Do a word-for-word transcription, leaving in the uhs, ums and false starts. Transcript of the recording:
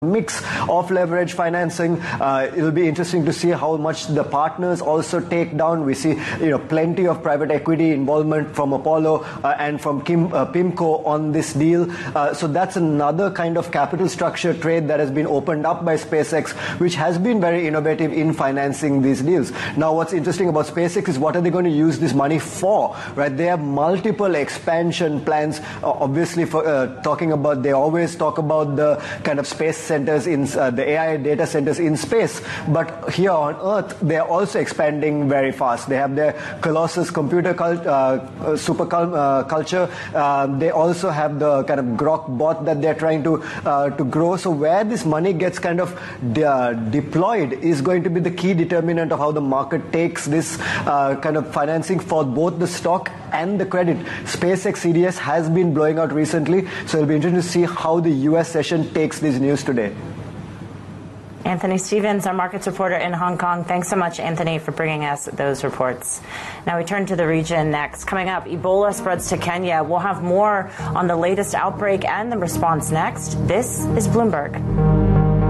mix of leverage financing. Uh, it'll be interesting to see how much the partners also take down. We see, you know, plenty of private equity involvement from Apollo uh, and from Kim, uh, PIMCO on this deal. Uh, so that's another kind of capital structure trade that has been opened up by SpaceX, which has been very innovative in financing these deals. Now, what's interesting about SpaceX is what are they going to use this money for, right? They have multiple expansion plans. Uh, obviously, for uh, talking about, they always talk about the kind of space centers in uh, the A I data centers in space, but here on Earth they are also expanding very fast. They have their Colossus computer cult, uh, super cul- uh, culture. Uh, they also have the kind of Grok bot that they're trying to uh, to grow. So where this money gets kind of de- uh, deployed is going to be the key determinant of how the market takes this uh, kind of financing for both the stock and the credit. SpaceX C D S has been blowing out recently, so it'll be interesting to see how the U S session takes this news today. Anthony Stevens, our markets reporter in Hong Kong. Thanks so much, Anthony, for bringing us those reports. Now we turn to the region next. Coming up, Ebola spreads to Kenya. We'll have more on the latest outbreak and the response next. This is Bloomberg.